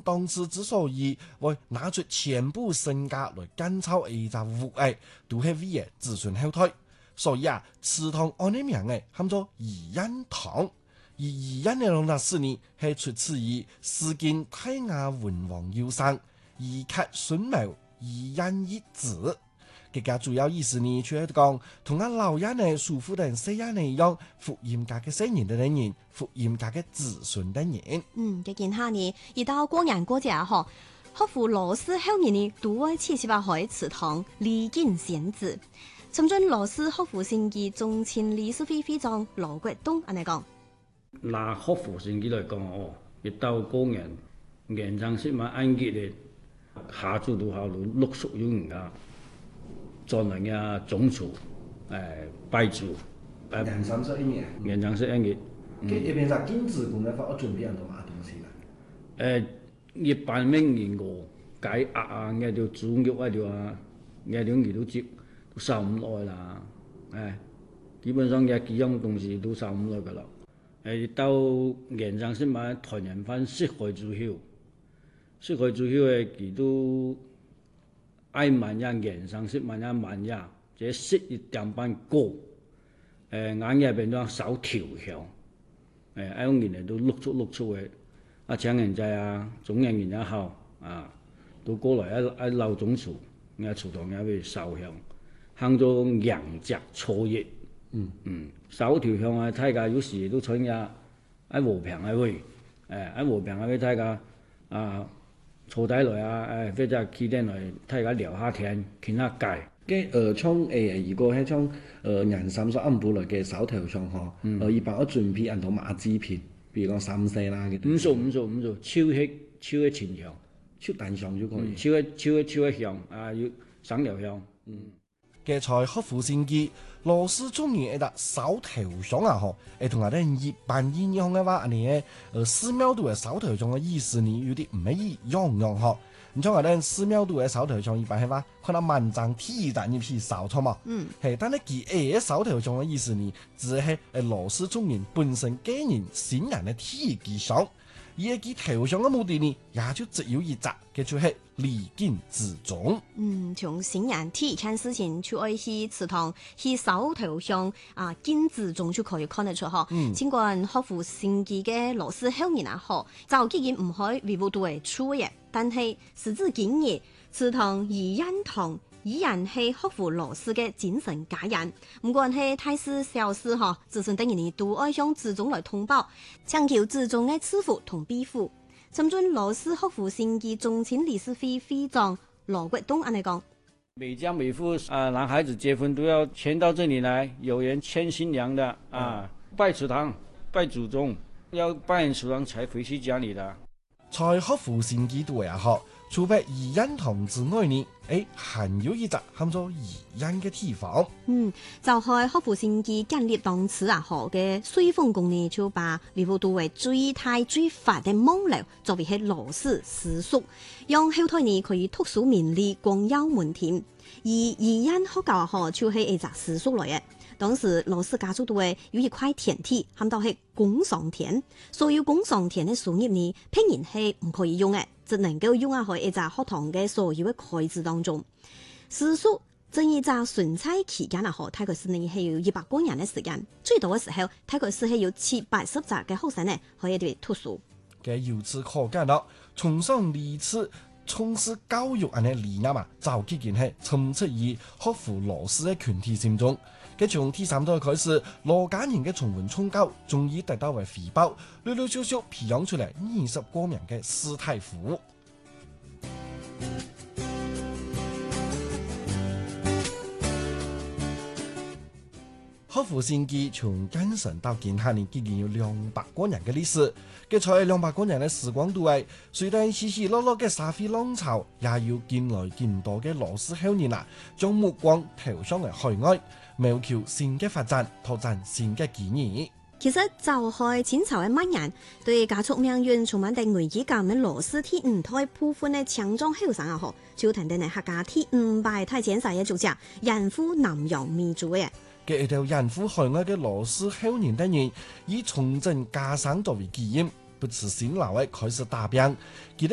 當時之所以會拿出全部身家來建造一座屋誒，都係為嘅子孫後代。所以祠堂按呢名嘅喊做義恩堂，而義恩嘅歷史呢係出自於《詩經》泰雅文王堯生義客孫謀義恩一子。佢嘅主要意思呢，就係講同阿老人嘅叔父等細人一樣，福音家嘅聖人的人，福音家嘅子孫的人。 嘅見下呢，一到過年過節嗬，學府羅氏後人呢都會設置喺祠堂禮敬先祖。尋準羅氏學府聖記宗親理事會會長羅國東安尼講： 拿學府聖記嚟講哦，一到過年，年長時嘛按揭嘅下晝到下路陸續有人家。做人嘅總廚，拜祖， 年31年， 年31年。 佢一邊就金子公咧，發我準備很多嘛東西啦。 一般名人我解壓啊，嗌條豬肉啊條啊，嗌條魚都接都收唔耐啦。基本上嘅幾樣東西都收唔耐噶啦。到年長先買團圓飯食開之後，食開之後嘅佢都。愛晚呀，年上食晚呀晚呀，這食一點半過，眼嘢變咗手調香，愛用人哋都碌出嘅，請人仔啊，總人員也好啊，都過來一撈總廚，廚堂也會燒香，行咗陽節初一，手調香啊，大家有時都請呀，喺和平嘅位，喺和平嘅位大家啊。坐低來啊！或者企定來，大家聊下天，傾下偈。 嘅像如果係像人參所安排來嘅手頭上嗬，一般我準備很多馬製品，比如講三色啦嘅。 唔做，超嘅前香， 超淡香就可以。 超嘅香啊，要省料香。 嘅在學府聖記，羅氏中年一笪手頭上啊嗬，同我哋一般印象嘅話，你寺廟度嘅手頭上嘅意思呢，有啲唔係一樣嗬。你像我哋寺廟度嘅手頭上一般係話，可能萬丈鐵膽一批手錯嘛。係，但係佢手頭上嘅意思呢，只係羅氏中年本身個人先人嘅體技上。而佢頭上嘅目的呢，也就只有一隻，嘅就係禮敬子宗。 從先人第一件事情就愛去祠堂去手頭上敬子宗就可以看得出嗬。盡管學府聖記嘅羅氏後人啊，嗬，早幾年唔可以維護到嘅處嘅，但係時至今日，祠堂義恩堂依然係學府羅氏嘅精神家人，唔管係大事小事嗬，子孫等人都愛向子宗來通報，強求子宗嘅賜福同庇護。尋準羅氏學府聖記宗親理事會會長羅國東安尼講： 每家每戶男孩子結婚都要遷到這裡來，有人遷新娘的拜祠堂、拜祖宗，要拜完祠堂才回去家裡的。 在學府聖記度也好，除非義恩堂之外呢，還有一隻喊做義恩嘅地方。 就係學府聖記建立當時河嘅水豐宮呢，就把維護到為最大最發嘅網樓作為係羅氏私塾，讓後代呢可以讀書明理、光耀門庭。而義恩學校河就係一隻私塾來嘅。當時羅氏家族都會有一塊田地，喊到係公桑田，所有公桑田嘅樹葉呢，平然係唔可以用嘅，只能夠用喺一隻學堂嘅所有嘅開支當中。私塾正一隻純菜期間大概是呢係要100個人嘅時間，最多嘅時候大概是係要780隻嘅學生呢可以嚟讀書。 嘅由此可見咯，崇尚理智、從事教育嘅理念嘛，早幾件係充斥於學府羅氏嘅群體心中。佢從第3代開始，羅家人嘅崇文崇教，終於得到為回報，陸陸續續培養出嚟20多名嘅士大夫。學府聖記從建成到今下年，竟然有200個人嘅歷史。佢在200個人嘅時光度外，雖然起起落落嘅社會浪潮，也要見來見多嘅羅氏後人將目光投向嘅海外，謀求新嘅發展，拓展新嘅機遇。 其實就係清朝嘅晚年，對家族命運充滿定危機感嘅羅氏第5代部分嘅強壯後生就談定係客家第5代太前世嘅作者人夫南洋民族嘅。 嘅一條人夫海外嘅羅氏後人等人，以重振家鄉作為基因，不辭辛勞嘅開始打拼。